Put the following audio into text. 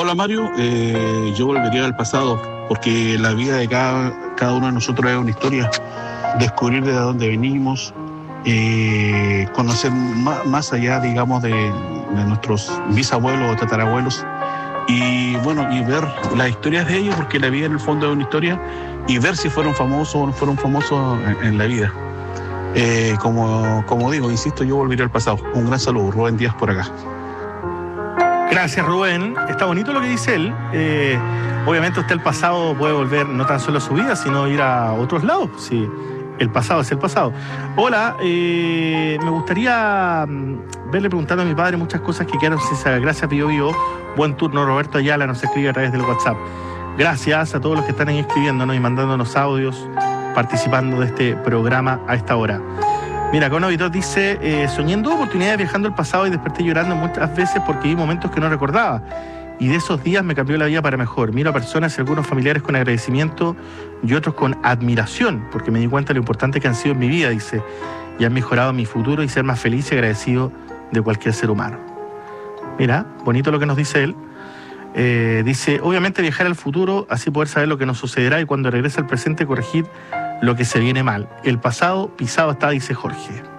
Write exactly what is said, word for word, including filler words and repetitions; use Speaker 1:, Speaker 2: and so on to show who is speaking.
Speaker 1: Hola Mario, eh, yo volvería al pasado porque la vida de cada, cada uno de nosotros es una historia. Descubrir de dónde venimos, eh, conocer más, más allá, digamos, de, de nuestros bisabuelos o tatarabuelos y bueno, y ver las historias de ellos, porque la vida en el fondo es una historia, y ver si fueron famosos o no fueron famosos en, en la vida. Eh, como, como digo, insisto, yo volvería al pasado. Un gran saludo, Rubén Díaz por acá.
Speaker 2: Gracias, Rubén. Está bonito lo que dice él. Eh, obviamente usted el pasado puede volver no tan solo a su vida, sino ir a otros lados. Sí, el pasado es el pasado. Hola, eh, me gustaría verle preguntando a mi padre muchas cosas que quedaron sin saber. Gracias, Pío Pío. Buen turno, Roberto Ayala nos escribe a través del WhatsApp. Gracias a todos los que están ahí escribiéndonos y mandándonos audios, participando de este programa a esta hora. Mira, acá un auditor dice, eh, soñé en dos oportunidades viajando al pasado y desperté llorando muchas veces porque vi momentos que no recordaba. Y de esos días me cambió la vida para mejor. Miro a personas y algunos familiares con agradecimiento y otros con admiración, porque me di cuenta de lo importante que han sido en mi vida, dice, y han mejorado mi futuro y ser más feliz y agradecido de cualquier ser humano. Mira, bonito lo que nos dice él. Eh, dice, obviamente viajar al futuro, así poder saber lo que nos sucederá y cuando regrese al presente corregir lo que se viene mal. El pasado pisado está, dice Jorge.